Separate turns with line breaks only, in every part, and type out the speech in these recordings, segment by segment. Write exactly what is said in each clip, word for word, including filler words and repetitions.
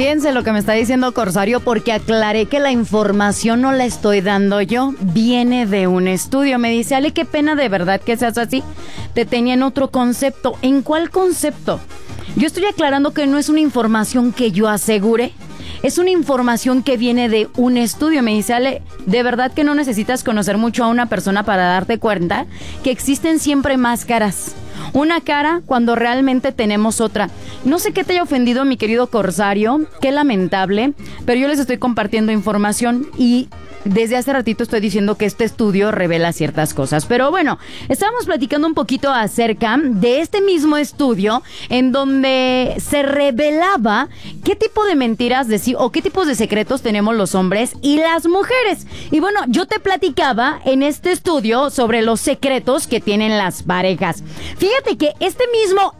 Fíjense lo que me está diciendo Corsario, porque aclaré que la información no la estoy dando yo, viene de un estudio. Me dice, Ale, qué pena de verdad que seas así. Te tenía en otro concepto. ¿En cuál concepto? Yo estoy aclarando que no es una información que yo asegure. Es una información que viene de un estudio. Me dice, Ale, de verdad que no necesitas conocer mucho a una persona para darte cuenta que existen siempre máscaras. Una cara cuando realmente tenemos otra. No sé qué te haya ofendido, mi querido Corsario, qué lamentable, pero yo les estoy compartiendo información y desde hace ratito estoy diciendo que este estudio revela ciertas cosas. Pero bueno, estábamos platicando un poquito acerca de este mismo estudio en donde se revelaba qué tipo de mentiras decir o qué tipos de secretos tenemos los hombres y las mujeres. Y bueno, yo te platicaba en este estudio sobre los secretos que tienen las parejas. Fíjate que este mismo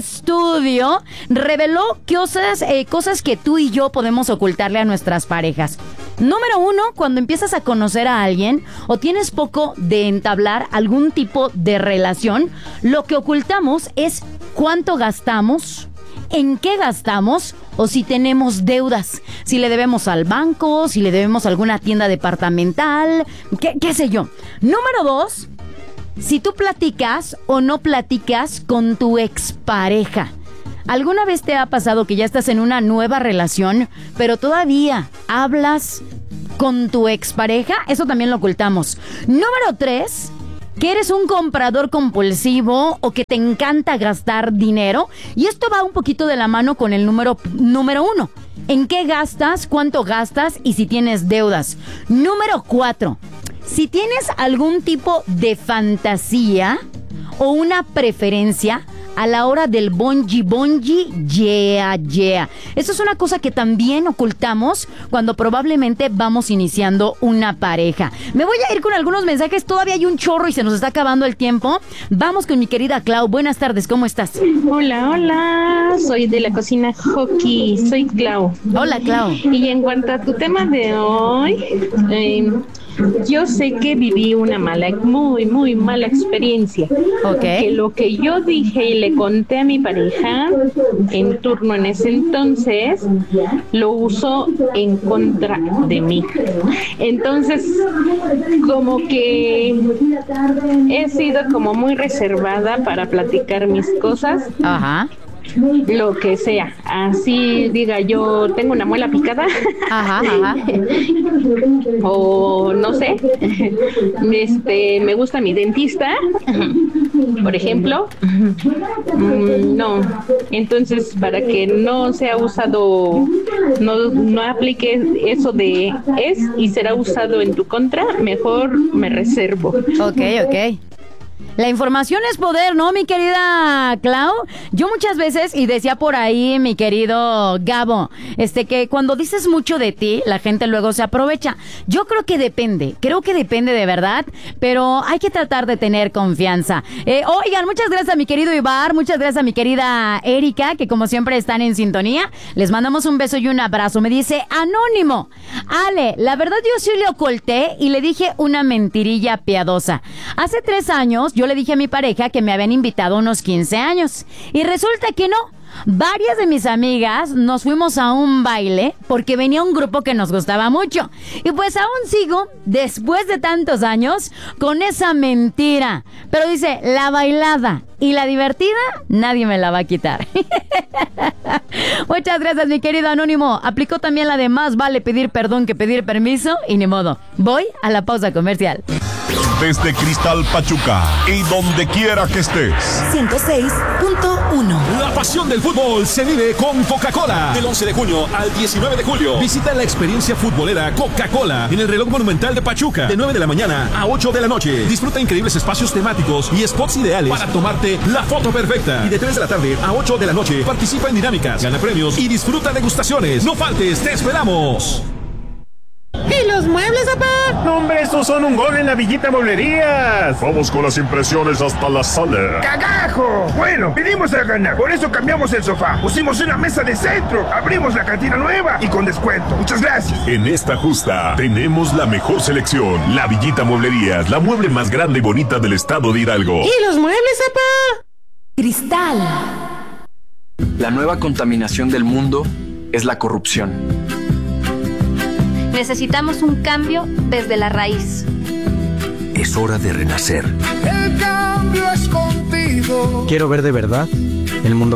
estudio reveló cosas, eh, cosas que tú y yo podemos ocultarle a nuestras parejas. Número uno, cuando empiezas a conocer a alguien o tienes poco de entablar algún tipo de relación, lo que ocultamos es cuánto gastamos, en qué gastamos o si tenemos deudas, si le debemos al banco, si le debemos a alguna tienda departamental, qué, qué sé yo. Número dos, si tú platicas o no platicas con tu expareja. ¿Alguna vez te ha pasado que ya estás en una nueva relación, pero todavía hablas con tu expareja? Eso también lo ocultamos. Número tres, que eres un comprador compulsivo o que te encanta gastar dinero. Y esto va un poquito de la mano con el número, número uno. ¿En qué gastas? ¿Cuánto gastas? Y si tienes deudas. Número cuatro, si tienes algún tipo de fantasía o una preferencia a la hora del bonji bonji, yeah, yeah. Eso es una cosa que también ocultamos cuando probablemente vamos iniciando una pareja. Me voy a ir con algunos mensajes, todavía hay un chorro y se nos está acabando el tiempo. Vamos con mi querida Clau. Buenas tardes, ¿cómo estás?
Hola, hola, soy de la cocina Hockey, soy Clau.
Hola, Clau.
Y en cuanto a tu tema de hoy, eh, yo sé que viví una mala, muy, muy mala experiencia.
Ok.
Que lo que yo dije y le conté a mi pareja en turno en ese entonces, lo usó en contra de mí. Entonces, como que he sido como muy reservada para platicar mis cosas.
Ajá.
Lo que sea, así diga yo tengo una muela picada,
ajá, ajá.
o no sé, este, me gusta mi dentista, por ejemplo, mm, no, entonces para que no sea usado, no, no aplique eso de es y será usado en tu contra, mejor me reservo.
Ok, ok. La información es poder, ¿no, mi querida Clau? Yo muchas veces, y decía por ahí mi querido Gabo, este que cuando dices mucho de ti, la gente luego se aprovecha. Yo creo que depende, creo que depende de verdad, pero hay que tratar de tener confianza. Eh, oigan, muchas gracias a mi querido Ibar, muchas gracias a mi querida Erika, que como siempre están en sintonía. Les mandamos un beso y un abrazo. Me dice, Anónimo, Ale, la verdad yo sí le oculté y le dije una mentirilla piadosa. Hace tres años yo le dije a mi pareja que me habían invitado a unos quince años y resulta que no. Varias de mis amigas nos fuimos a un baile porque venía un grupo que nos gustaba mucho. Y pues aún sigo, después de tantos años, con esa mentira. Pero dice, la bailada y la divertida, nadie me la va a quitar. Muchas gracias, mi querido Anónimo. Aplicó también la de más vale pedir perdón que pedir permiso y ni modo. Voy a la pausa comercial.
Desde Cristal Pachuca y donde quiera que estés.
ciento seis punto uno.
La pasión del fútbol se vive con Coca-Cola. Del once de junio al diecinueve de julio. Visita la experiencia futbolera Coca-Cola en el reloj monumental de Pachuca. De nueve de la mañana a ocho de la noche. Disfruta increíbles espacios temáticos y spots ideales para tomarte la foto perfecta. Y de tres de la tarde a ocho de la noche participa en dinámicas, gana premios y disfruta degustaciones. No faltes, te esperamos.
¿Y los muebles, papá?
No, hombre, estos son un gol en la Villita Mueblerías.
Vamos con las impresiones hasta la sala.
¡Cagajo! Bueno, vinimos a ganar, por eso cambiamos el sofá. Pusimos una mesa de centro, abrimos la cantina nueva y con descuento. Muchas gracias.
En esta justa tenemos la mejor selección. La Villita Mueblerías, la mueble más grande y bonita del estado de Hidalgo.
¿Y los muebles, papá?
Cristal.
La nueva contaminación del mundo es la corrupción.
Necesitamos un cambio desde la raíz.
Es hora de renacer.
El cambio es contigo.
Quiero ver de verdad el mundo